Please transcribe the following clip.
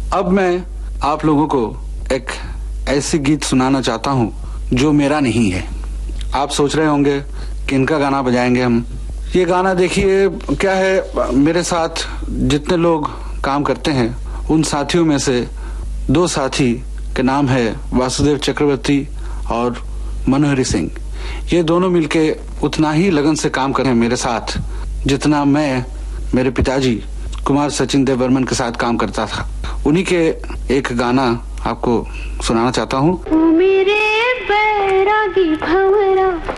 अब मैं आप लोगों को एक ऐसी गीत सुनाना चाहता हूँ जो मेरा नहीं है। आप सोच रहे होंगे कि इनका गाना बजाएंगे हम। ये गाना देखिए क्या है, मेरे साथ जितने लोग काम करते हैं उन साथियों में से दो साथी के नाम है वासुदेव चक्रवर्ती और मनोहरी सिंह। ये दोनों मिलके उतना ही लगन से काम कर रहे हैं मेरे साथ जितना मैं मेरे पिताजी कुमार सचिन देव बर्मन के साथ काम करता था। उन्हीं के एक गाना आपको सुनाना चाहता हूँ। मेरे बैरागी भंवरा